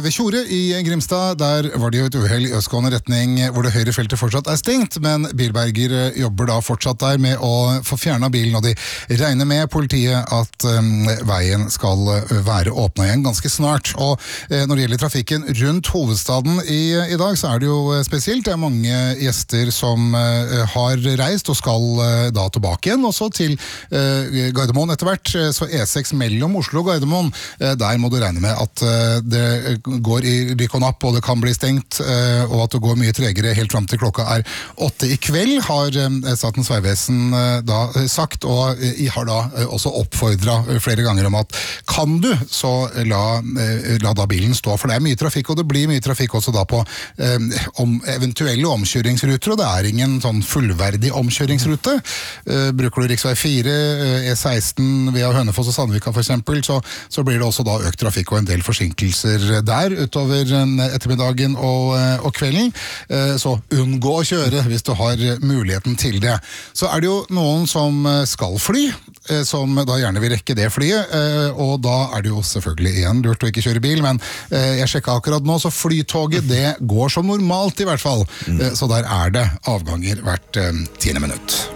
ved Tjore i Grimstad. Der var det jo et uheld i østgående retning hvor det høyre feltet fortsatt er stengt, men bilberger jobber da fortsatt der med å få fjernet bilen, og de regner med politiet at veien skal være åpnet igjen ganske snart. Og når det gjelder trafikken rundt hovedstaden i dag, så er det jo spesielt. Det er mange gjester som har reist og skal da tilbake igjen, også til Gardermoen etter hvert. Så E6 mellom Oslo og Gardermoen, der må du regne med at det går i rykk og napp, og det kan bli stengt, og at det går mye tregere helt frem til klokka er 8 i kveld, har Statens Vegvesen da sagt, og har da også oppfordret flere ganger om at kan du, så la da bilen stå, for det er mye trafikk, og det blir mye trafikk også da på eventuelle omkjøringsruter, og det er ingen sånn fullverdig omkjøringsrute. Bruker du riksvei 4, E16 via Hønefoss og Sandvika for eksempel, så blir det også da økt trafikk og en del forsinkelser der utover ettermiddagen og kvelden. Så unngå å kjøre hvis du har muligheten til det. Så er det jo noen som skal fly, som da gjerne vil rekke det flyet, og da er det jo selvfølgelig igjen lurt å ikke kjøre bil, men jeg sjekket akkurat nå, så flytoget det går som normalt i hvert fall. Så der er det avganger hvert 10. minutt.